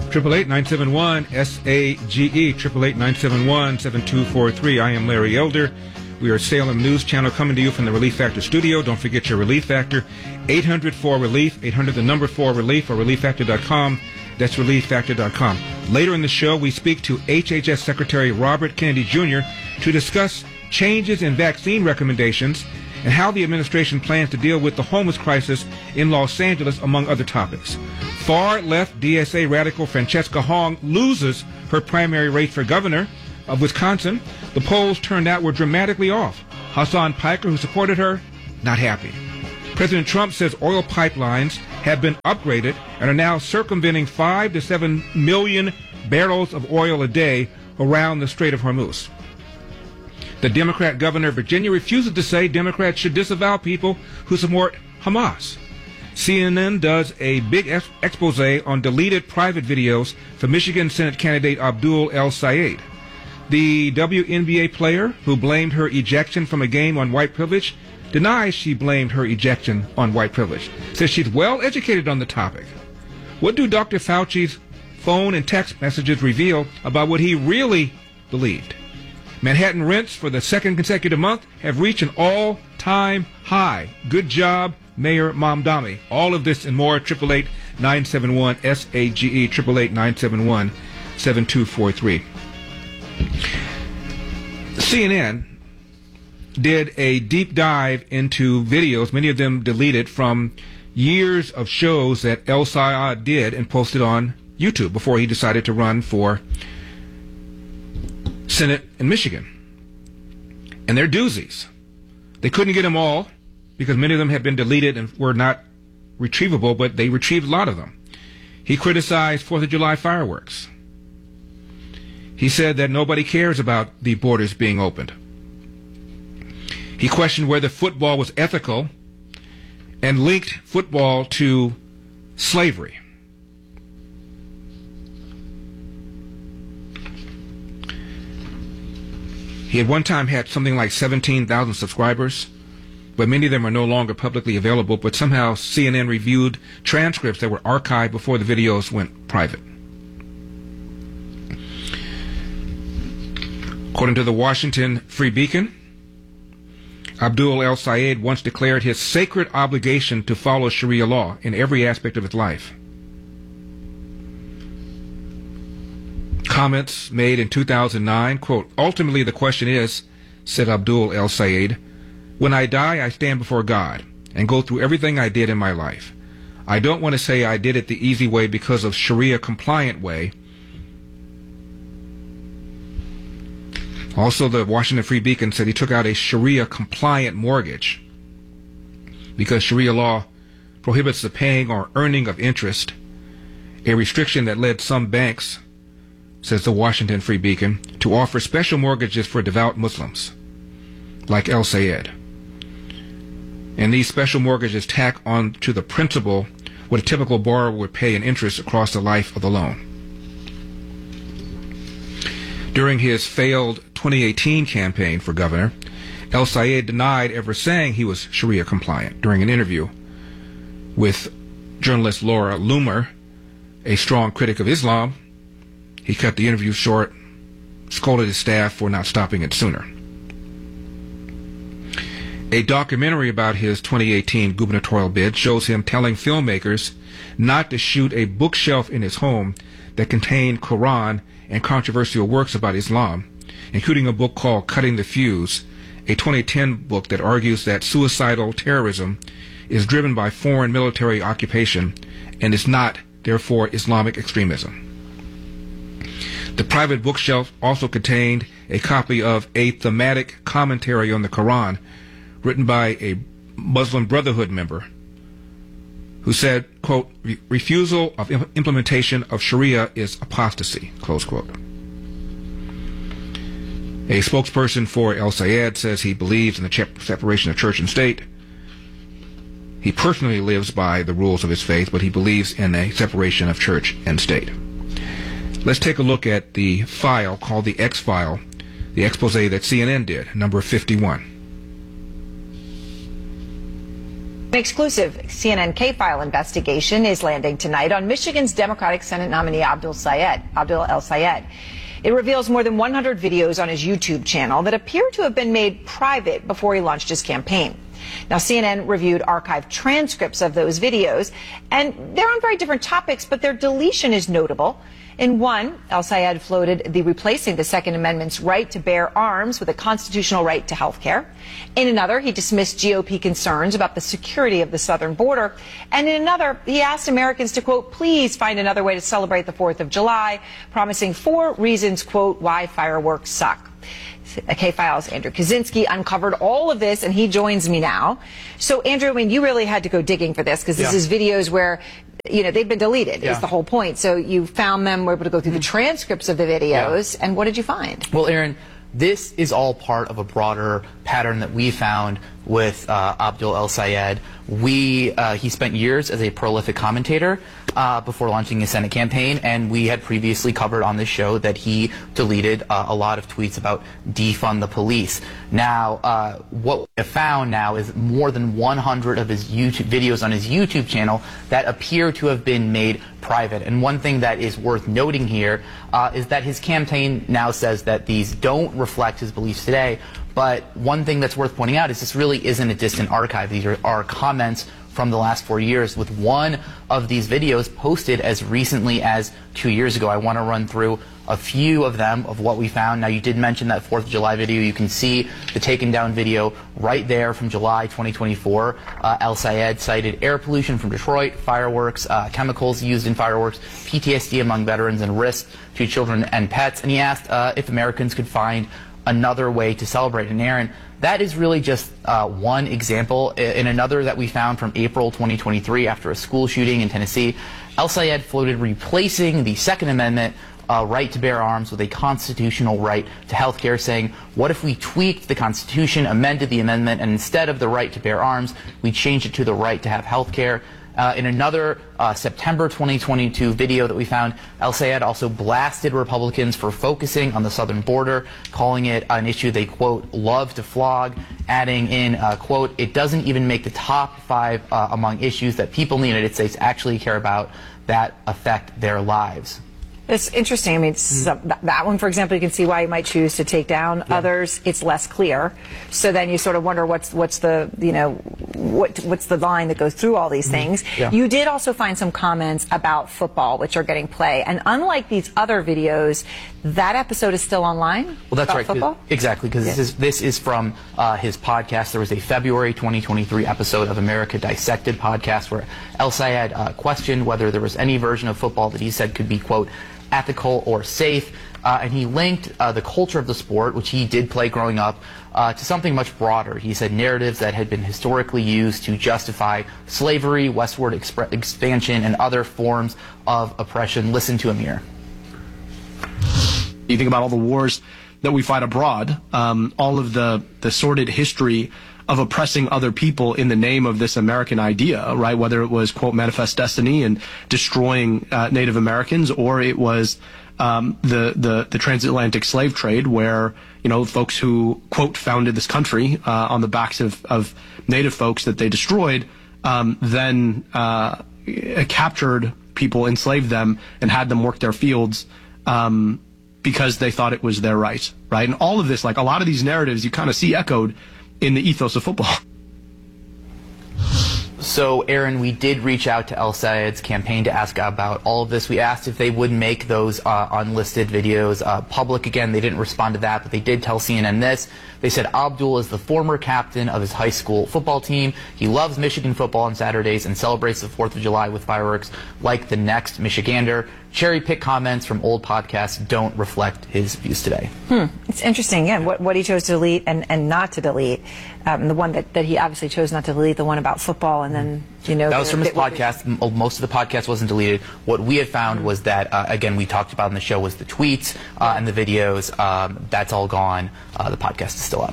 888-971-SAGE, 888-971-7243. I am Larry Elder. We are Salem News Channel coming to you from the Relief Factor studio. Don't forget your Relief Factor, 800-4RELIEF, 800-4RELIEF, or ReliefFactor.com. That's ReliefFactor.com. Later in the show, we speak to HHS Secretary Robert Kennedy Jr. to discuss changes in vaccine recommendations and how the administration plans to deal with the homeless crisis in Los Angeles, among other topics. Far-left DSA radical Francesca Hong loses her primary race for governor of Wisconsin. The polls turned out were dramatically off. Hassan Piker, who supported her, not happy. President Trump says oil pipelines have been upgraded and are now circumventing 5 to 7 million barrels of oil a day around the Strait of Hormuz. The Democrat governor of Virginia refuses to say Democrats should disavow people who support Hamas. CNN does a big expose on deleted private videos for Michigan Senate candidate Abdul El-Sayed. The WNBA player who blamed her ejection from a game on white privilege denies she blamed her ejection on white privilege. Says she's well educated on the topic. What do Dr. Fauci's phone and text messages reveal about what he really believed? Manhattan rents for the second consecutive month have reached an all-time high. Good job, Mayor Mamdani. All of this and more, 888-971-SAGE, 888-971-7243. CNN did a deep dive into videos, many of them deleted, from years of shows that El-Sayed did and posted on YouTube before he decided to run for Senate in Michigan. And they're doozies. They couldn't get them all because many of them had been deleted and were not retrievable, but they retrieved a lot of them. He criticized 4th of July fireworks. He said that nobody cares about the borders being opened. He questioned whether football was ethical and linked football to slavery. He at one time had something like 17,000 subscribers, but many of them are no longer publicly available, but somehow CNN reviewed transcripts that were archived before the videos went private. According to the Washington Free Beacon, Abdul El-Sayed once declared his sacred obligation to follow Sharia law in every aspect of his life. Comments made in 2009, quote, "Ultimately the question is," said Abdul El-Sayed, "when I die, I stand before God and go through everything I did in my life. I don't want to say I did it the easy way because of Sharia-compliant way." Also, the Washington Free Beacon said he took out a Sharia-compliant mortgage because Sharia law prohibits the paying or earning of interest, a restriction that led some banks, says the Washington Free Beacon, to offer special mortgages for devout Muslims, like El-Sayed. And these special mortgages tack on to the principal what a typical borrower would pay in interest across the life of the loan. During his failed 2018 campaign for governor, El-Sayed denied ever saying he was Sharia compliant. During an interview with journalist Laura Loomer, a strong critic of Islam, he cut the interview short, scolded his staff for not stopping it sooner. A documentary about his 2018 gubernatorial bid shows him telling filmmakers not to shoot a bookshelf in his home that contained Quran and controversial works about Islam, including a book called Cutting the Fuse, a 2010 book that argues that suicidal terrorism is driven by foreign military occupation and is not, therefore, Islamic extremism. The private bookshelf also contained a copy of a thematic commentary on the Quran written by a Muslim Brotherhood member who said, quote, "Refusal of implementation of Sharia is apostasy," close quote. A spokesperson for El-Sayed says he believes in the separation of church and state. He personally lives by the rules of his faith, but he believes in a separation of church and state. Let's take a look at the file called the X-File, the expose that CNN did, number 51. An exclusive CNN K-File investigation is landing tonight on Michigan's Democratic Senate nominee Abdul El Sayed. It reveals more than 100 videos on his YouTube channel that appear to have been made private before he launched his campaign. Now, CNN reviewed archived transcripts of those videos, and they're on very different topics, but their deletion is notable. In one, El Sayed floated replacing the Second Amendment's right to bear arms with a constitutional right to health care. In another, he dismissed GOP concerns about the security of the southern border. And in another, he asked Americans to, quote, please find another way to celebrate the 4th of July, promising 4 reasons, quote, why fireworks suck. K-File's Andrew Kaczynski uncovered all of this, and he joins me now. So, Andrew, I mean, you really had to go digging for this, because this is videos where, you know, they've been deleted, is the whole point. So you found them, were able to go through the transcripts of the videos, and what did you find? Well, Aaron, this is all part of a broader pattern that we found with Abdul El Sayed. He spent years as a prolific commentator before launching his Senate campaign, and we had previously covered on this show that he deleted a lot of tweets about defund the police. Now, what we have found now is more than 100 of his YouTube videos on his YouTube channel that appear to have been made private. And one thing that is worth noting here is that his campaign now says that these don't reflect his beliefs today. But one thing that's worth pointing out is this really isn't a distant archive. These are comments from the last 4 years, with one of these videos posted as recently as 2 years ago. I want to run through a few of them of what we found. Now, you did mention that 4th of July video. You can see the taken down video right there from July 2024. El Sayed cited air pollution from Detroit, fireworks, chemicals used in fireworks, PTSD among veterans, and risk to children and pets. And he asked if Americans could find another way to celebrate. And Aaron, that is really just one example. In another that we found from April 2023, after a school shooting in Tennessee, El Sayed floated replacing the Second Amendment right to bear arms with a constitutional right to health care, saying, what if we tweaked the Constitution, amended the amendment, and instead of the right to bear arms, we changed it to the right to have health care? In another September 2022 video that we found, El Sayed also blasted Republicans for focusing on the southern border, calling it an issue they, quote, love to flog, adding in, quote, it doesn't even make the top 5 among issues that people in the United States actually care about that affect their lives. It's interesting. I mean, that one, for example, you can see why you might choose to take down. Others, it's less clear. So then you sort of wonder what's the, you know, what's the line that goes through all these things. You did also find some comments about football, which are getting play. And unlike these other videos, that episode is still online. Well, that's right. Football? Exactly, because this is from his podcast. There was a February 2023 episode of America Dissected podcast where El Sayed questioned whether there was any version of football that he said could be, quote, ethical or safe, and he linked the culture of the sport, which he did play growing up, to something much broader. He said narratives that had been historically used to justify slavery, westward expansion, and other forms of oppression. Listen to him here. You think about all the wars that we fight abroad, all of the sordid history of oppressing other people in the name of this American idea, right? Whether it was, quote, manifest destiny and destroying Native Americans, or it was the transatlantic slave trade, where, you know, folks who, quote, founded this country on the backs of Native folks that they destroyed, then captured people, enslaved them, and had them work their fields because they thought it was their right, right? And all of this, like a lot of these narratives, you kind of see echoed in the ethos of football. So, Aaron, we did reach out to El Sayed's campaign to ask about all of this. We asked if they would make those unlisted videos public again. They didn't respond to that, but they did tell CNN this. They said Abdul is the former captain of his high school football team. He loves Michigan football on Saturdays and celebrates the 4th of July with fireworks like the next Michigander. Cherry-pick comments from old podcasts don't reflect his views today. It's interesting, again, what he chose to delete and not to delete. The one that he obviously chose not to delete, the one about football, and then, you know... That was from his podcast. Most of the podcast wasn't deleted. What we had found was that, again, we talked about in the show, was the tweets and the videos. That's all gone. The podcast is still up.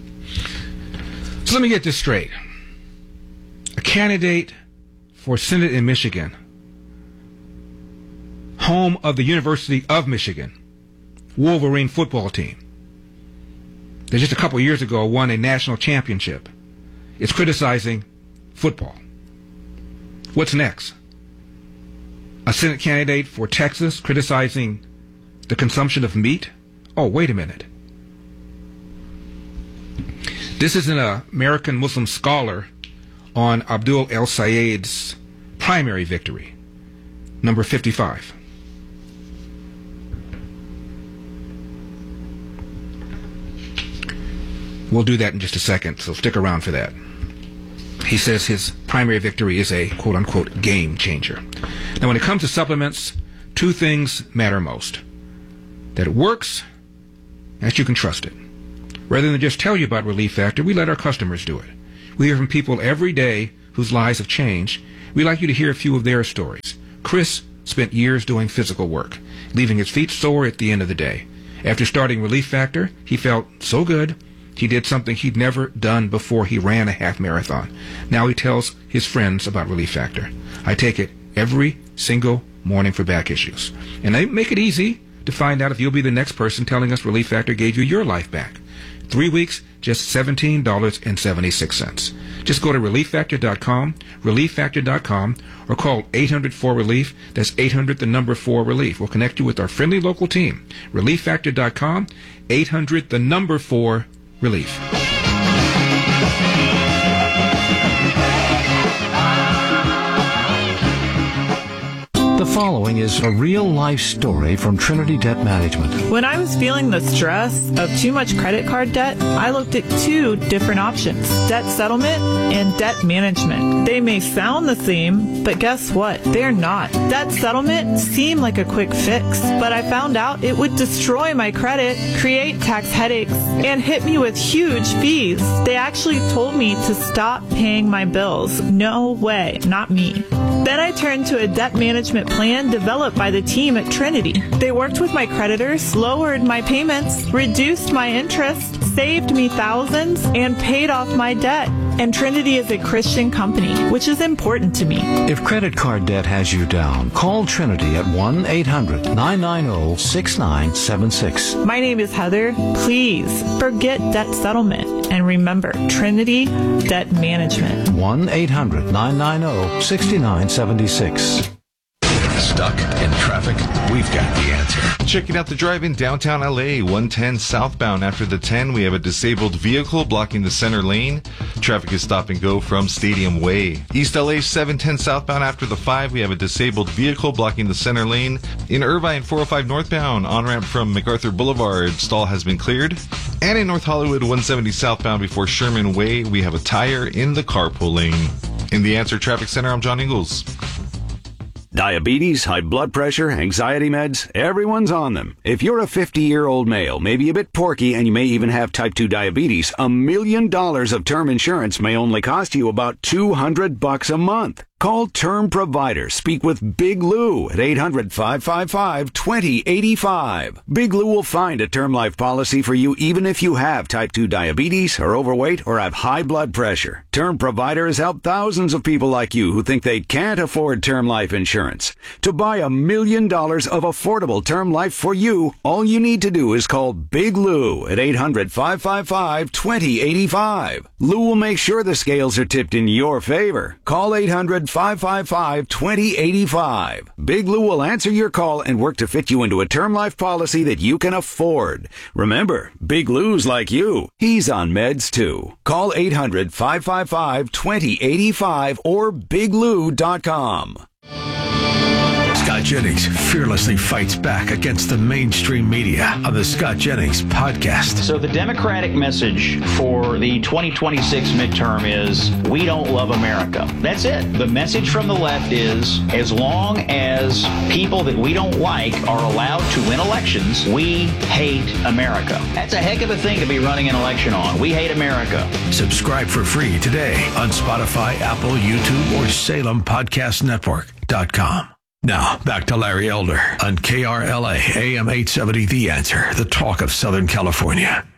So let me get this straight. A candidate for Senate in Michigan, home of the University of Michigan Wolverine football team, that just a couple years ago won a national championship, is criticizing football. What's next? A Senate candidate for Texas criticizing the consumption of meat? Oh, wait a minute. This is an American Muslim scholar on Abdul El-Sayed's primary victory, number 55. We'll do that in just a second, so stick around for that. He says his primary victory is a quote-unquote game changer. Now, when it comes to supplements, two things matter most. That it works, and that you can trust it. Rather than just tell you about Relief Factor, we let our customers do it. We hear from people every day whose lives have changed. We'd like you to hear a few of their stories. Chris spent years doing physical work, leaving his feet sore at the end of the day. After starting Relief Factor, he felt so good, he did something he'd never done before. He ran a half marathon. Now he tells his friends about Relief Factor. I take it every single morning for back issues. And they make it easy to find out if you'll be the next person telling us Relief Factor gave you your life back. 3 weeks, just $17.76. Just go to ReliefFactor.com, ReliefFactor.com, or call 800-4-RELIEF. That's 800-4-RELIEF. We'll connect you with our friendly local team. ReliefFactor.com, 800-4-RELIEF. The following is a real-life story from Trinity Debt Management. When I was feeling the stress of too much credit card debt, I looked at two different options: debt settlement and debt management. They may sound the same, but guess what? They're not. Debt settlement seemed like a quick fix, but I found out it would destroy my credit, create tax headaches, and hit me with huge fees. They actually told me to stop paying my bills. No way, not me. Then I turned to a debt management plan developed by the team at Trinity. They worked with my creditors, lowered my payments, reduced my interest, saved me thousands, and paid off my debt. And Trinity is a Christian company, which is important to me. If credit card debt has you down, call Trinity at 1-800-990-6976. My name is Heather. Please forget debt settlement and remember Trinity Debt Management. 1-800-990-6976. Stuck in traffic? We've got the answer. Checking out the drive in downtown LA, 110 southbound. After the 10, we have a disabled vehicle blocking the center lane. Traffic is stop and go from Stadium Way. East LA, 710 southbound. After the 5, we have a disabled vehicle blocking the center lane. In Irvine, 405 northbound, on-ramp from MacArthur Boulevard, stall has been cleared. And in North Hollywood, 170 southbound before Sherman Way, we have a tire in the carpool lane. In the Answer Traffic Center, I'm John Ingalls. Diabetes, high blood pressure, anxiety meds, everyone's on them. If you're a 50-year-old male, maybe a bit porky, and you may even have type 2 diabetes, $1 million of term insurance may only cost you about $200 a month. Call Term Provider. Speak with Big Lou at 800-555-2085. Big Lou will find a term life policy for you even if you have type 2 diabetes, are overweight, or have high blood pressure. Term Provider has helped thousands of people like you who think they can't afford term life insurance. To buy $1 million of affordable term life for you, all you need to do is call Big Lou at 800-555-2085. Lou will make sure the scales are tipped in your favor. Call 800-555-2085. Big Lou will answer your call and work to fit you into a term life policy that you can afford. Remember, Big Lou's like you. He's on meds too. Call 800-555-2085 or biglou.com. Scott Jennings fearlessly fights back against the mainstream media on the Scott Jennings podcast. So the Democratic message for the 2026 midterm is, we don't love America. That's it. The message from the left is, as long as people that we don't like are allowed to win elections, we hate America. That's a heck of a thing to be running an election on. We hate America. Subscribe for free today on Spotify, Apple, YouTube, or SalemPodcastNetwork.com. Now, back to Larry Elder on KRLA AM 870 The Answer, the talk of Southern California.